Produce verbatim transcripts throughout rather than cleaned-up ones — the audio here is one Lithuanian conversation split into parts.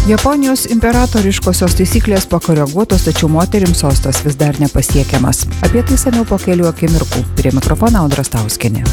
Japonijos imperatoriškosios taisyklės pakoreguotos, tačiau moterims sostas vis dar nepasiekiamas. Apie tai seniau po kelių akimirkų. Prie mikrofono Audra Stauskienė.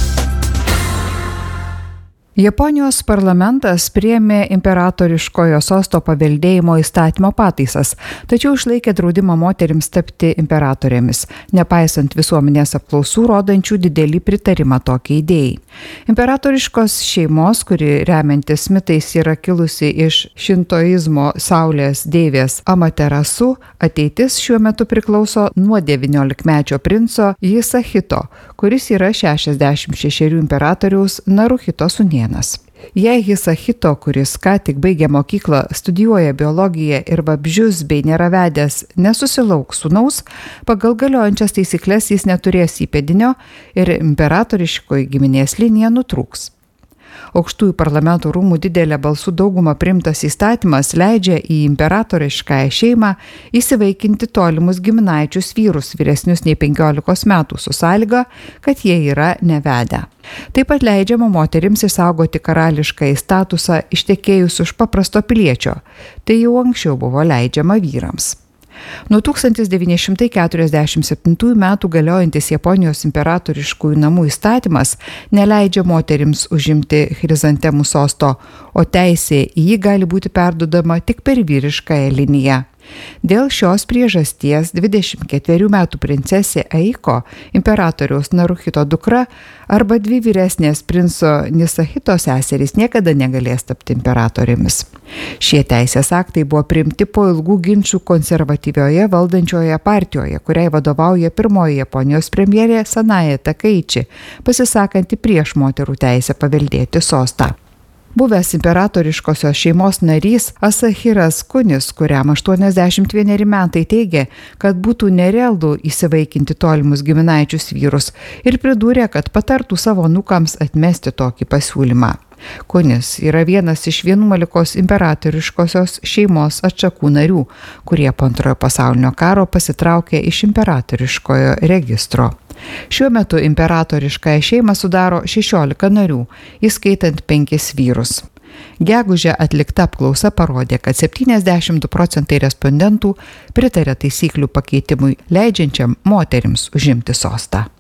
Japonijos parlamentas priėmė imperatoriškojo sosto paveldėjimo įstatymo pataisas, tačiau išlaikė draudimą moterims tapti imperatorėmis, nepaisant visuomenės apklausų rodančių didelį pritarimą tokiai idėjai. Imperatoriškos šeimos, kuri remiantis mitais yra kilusi iš šintoizmo saulės deivės Amaterasu, ateitis šiuo metu priklauso nuo devyniolikmečio princo Hisahito, kuris yra šešiasdešimt šešerių imperatoriaus Naruhito sūnėnas. Jei Hisahito, kuris ką tik baigė mokyklą, studijuoja biologiją ir vabzdžius bei nėra vedęs, nesusilauks sūnaus, pagal galiojančias taisyklės jis neturės įpėdinio ir imperatoriškoji giminės linija nutrūks. Aukštųjų parlamento rūmų didelė balsų dauguma priimtas įstatymas leidžia į imperatoriškąją šeimą įsivaikinti tolimus giminaičius vyrus vyresnius nei penkiolikos metų su sąlyga, kad jie yra nevedę. Taip pat leidžiama moterims išsaugoti karališkąjį statusą ištekėjus už paprasto piliečio. Tai jau anksčiau buvo leidžiama vyrams. Nuo tūkstantis devyni šimtai keturiasdešimt septintųjų metų galiojantis Japonijos imperatoriškųjų namų įstatymas neleidžia moterims užimti chrizantemų sosto, o teisė į jį gali būti perduodama tik per vyriškąją liniją. Dėl šios priežasties dvidešimt ketverių metų princesė Aiko, imperatoriaus Naruhito dukra, arba dvi vyresnės princo Hisahito seserys niekada negalės tapti imperatorėmis. Šie teisės aktai buvo priimti po ilgų ginčų konservatyvioje valdančioje partijoje, kuriai vadovauja pirmoji Japonijos premjerė Sanae Takaichi, pasisakanti prieš moterų teisę paveldėti sostą. Buvęs imperatoriškosios šeimos narys Asahiras Kunis, kuriam aštuoniasdešimt vieneri metai, teigė, kad būtų nerealu įsivaikinti tolimus giminaičius vyrus ir pridūrė, kad patartų savo anūkams atmesti tokį pasiūlymą. Kunis yra vienas iš vienuolikos imperatoriškosios šeimos atšakų narių, kurie po antrojo pasaulinio karo pasitraukė iš imperatoriškojo registro. Šiuo metu imperatoriškąją šeimą sudaro šešiolika narių, įskaitant penkis vyrus. Gegužę atlikta apklausa parodė, kad septyniasdešimt du procentai respondentų pritarė taisyklių pakeitimui leidžiančiam moterims užimti sostą.